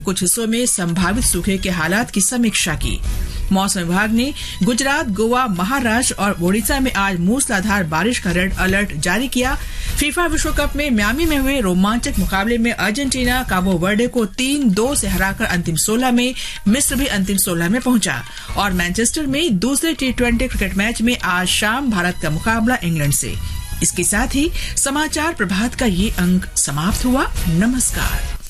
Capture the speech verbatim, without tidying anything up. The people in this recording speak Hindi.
कुछ हिस्सों में संभावित सूखे के हालात की समीक्षा की। मौसम विभाग ने गुजरात, गोवा, महाराष्ट्र और ओडिशा में आज मूसलाधार बारिश का रेड अलर्ट जारी किया। फीफा विश्व कप में मियामी में हुए रोमांचक मुकाबले में अर्जेंटीना काबो वर्डे को तीन दो से हराकर अंतिम सोलह में, मिस्र भी अंतिम सोलह में पहुंचा। और मैनचेस्टर में दूसरे टी ट्वेंटी क्रिकेट मैच में आज शाम भारत का मुकाबला इंग्लैंड से। इसके साथ ही समाचार प्रभात का ये अंक समाप्त हुआ। नमस्कार।